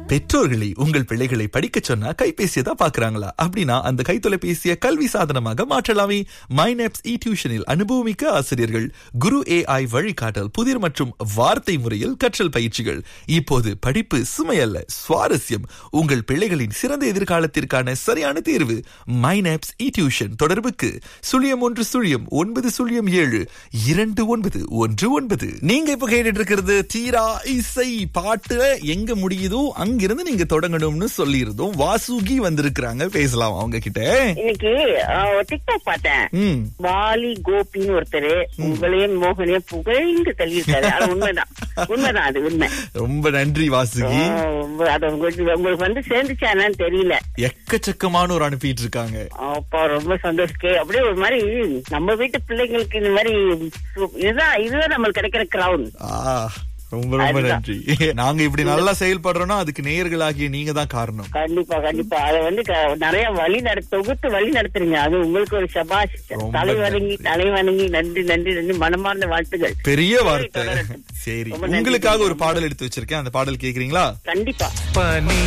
பெற்றோர்களை உங்கள் பிள்ளைகளை படிக்க சொன்னா கைபேசியை தான் பாக்குறாங்களா? அப்படின்னா அந்த கைத்தொலைபேசியை கல்வி சாதனமாக மாற்றலாமே. மைனப்ஸ் டியூஷனில் அனுபவமிக்க ஆசிரியர்கள், குரு AI வழிகாட்டல், புதிர் மற்றும் வார்த்தை முறையில் கற்றல் பயிற்சிகள். இப்போது படிப்பு சுமையல்ல, சுவாரஸ்யம். உங்கள் பிள்ளைகளின் சிறந்த எதிர்காலத்திற்கான சரியான தேர்வு மைனப்ஸ் டியூஷன். தொடர்புக்கு 0117292919. நீங்க இப்ப கேட்டுட்டு இருக்கிறது தீரா இசை. பாட்டு எங்க முடியுதோ அங்கிருந்து நீங்க தொடங்கணும்னு சொல்லி இருந்தோம். வாசுகி வந்திருக்கிறாங்க, பேசலாம் அவங்க கிட்ட. இன்னைக்கு டிக்டாக் பார்த்தேன். வாலி கோபின்னு ஒருத்தர் உங்களையும் மோகனையும் புகழ்ந்து தள்ளியிருக்காரு. அது உண்மைதான், அது உண்மை. ரொம்ப நன்றி வாசுகி. அது உங்களுக்கு வந்து சேர்ந்துச்சா என்னன்னு தெரியல. எக்கச்சக்கமான ஒரு அனுப்பிட்டு இருக்காங்க. அப்பா ரொம்ப சந்தோஷம். அப்படியே ஒரு மாதிரி நம்ம வீட்டு பிள்ளைங்களுக்கு இந்த மாதிரி இதுதான் நம்மளுக்கு கிடைக்கிற கிரவுன். ரொம்ப ரொம்ப நன்றி. நாங்க இப்படி நல்லா செயல்படுறோம்னா அதுக்கு நேயர்களாகிய நீங்க தான் காரணம். கண்டிப்பா கண்டிப்பா. அதை வந்து நிறைய தொகுத்து வழி நடத்துறீங்க. அது உங்களுக்கு ஒரு சபாஷ். தலை வணங்கி நன்றி நன்றி நன்றி, மனமார்ந்த வாழ்த்துகள். பெரிய வார்த்தை. சரி, உங்களுக்காக ஒரு பாடல் எடுத்து வச்சிருக்கேன், அந்த பாடல் கேக்குறீங்களா? கண்டிப்பா.